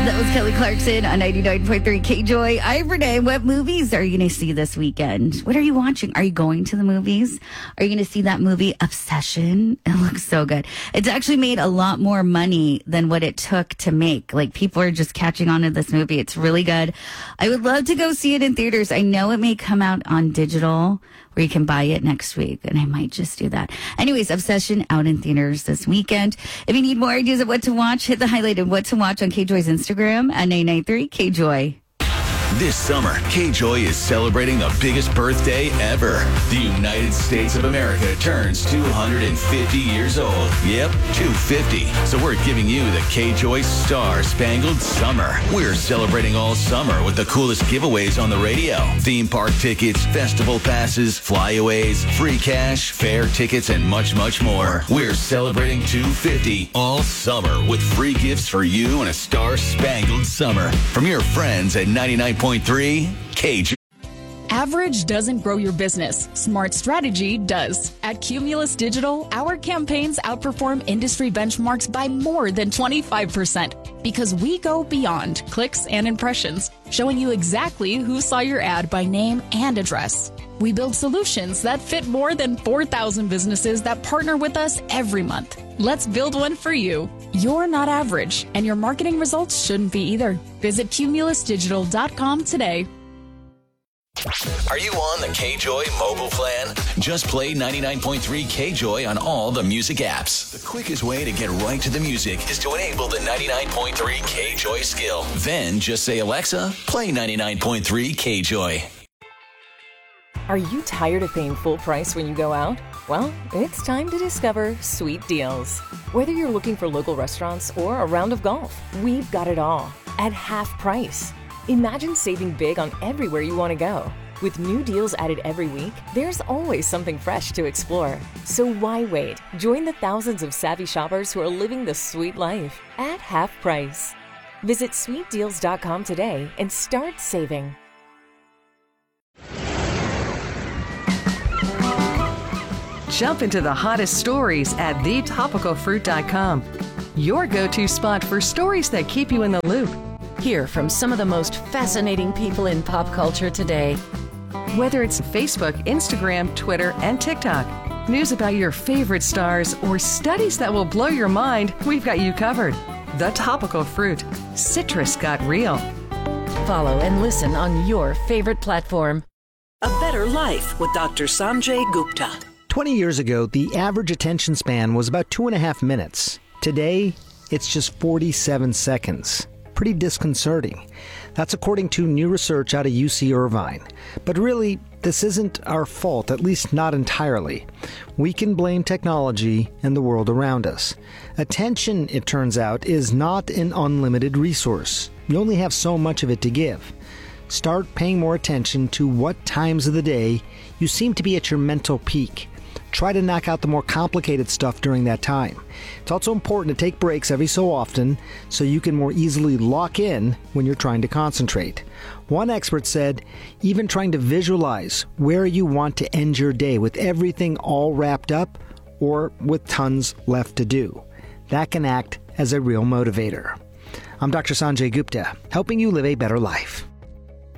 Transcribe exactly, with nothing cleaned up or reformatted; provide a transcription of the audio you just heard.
That was Kelly Clarkson on ninety-nine point three K-Joy. I'm Renee. What movies are you going to see this weekend? What are you watching? Are you going to the movies? Are you going to see that movie Obsession? It looks so good. It's actually made a lot more money than what it took to make. Like, people are just catching on to this movie. It's really good. I would love to go see it in theaters. I know it may come out on digital where you can buy it next week, and I might just do that. Anyways, Obsession out in theaters this weekend. If you need more ideas of what to watch, hit the highlighted what to watch on K-Joy's Instagram at nine nine three K-Joy. This summer, K-Joy is celebrating the biggest birthday ever. The United States of America turns two hundred fifty years old. Yep, two hundred fifty. So we're giving you the K-Joy Star Spangled Summer. We're celebrating all summer with the coolest giveaways on the radio. Theme park tickets, festival passes, flyaways, free cash, fair tickets, and much, much more. We're celebrating two hundred fifty all summer with free gifts for you and a Star Spangled Summer from your friends at ninety-nine point three K-Joy. Average doesn't grow your business. Smart strategy does. At Cumulus Digital, our campaigns outperform industry benchmarks by more than twenty-five percent because we go beyond clicks and impressions, showing you exactly who saw your ad by name and address. We build solutions that fit more than four thousand businesses that partner with us every month. Let's build one for you. You're not average, and your marketing results shouldn't be either. Visit cumulus digital dot com today. Are you on the K-Joy mobile plan? Just play ninety-nine point three K-Joy on all the music apps. The quickest way to get right to the music is to enable the ninety-nine point three K-Joy skill. Then just say, Alexa, play ninety-nine point three K-Joy. Are you tired of paying full price when you go out? Well, it's time to discover Sweet Deals. Whether you're looking for local restaurants or a round of golf, we've got it all at half price. Imagine saving big on everywhere you want to go. With new deals added every week, there's always something fresh to explore. So why wait? Join the thousands of savvy shoppers who are living the sweet life at half price. Visit sweet deals dot com today and start saving. Jump into the hottest stories at the topical fruit dot com. Your go-to spot for stories that keep you in the loop. Hear from some of the most fascinating people in pop culture today. Whether it's Facebook, Instagram, Twitter, and TikTok, news about your favorite stars, or studies that will blow your mind, we've got you covered. The Topical Fruit. Citrus got real. Follow and listen on your favorite platform. A Better Life with Doctor Sanjay Gupta. twenty years ago, the average attention span was about two and a half minutes. Today, it's just forty-seven seconds. Pretty disconcerting. That's according to new research out of U C Irvine. But really, this isn't our fault, at least not entirely. We can blame technology and the world around us. Attention, it turns out, is not an unlimited resource. You only have so much of it to give. Start paying more attention to what times of the day you seem to be at your mental peak. Try to knock out the more complicated stuff during that time. It's also important to take breaks every so often so you can more easily lock in when you're trying to concentrate. One expert said, even trying to visualize where you want to end your day with everything all wrapped up or with tons left to do. That can act as a real motivator. I'm Doctor Sanjay Gupta, helping you live a better life.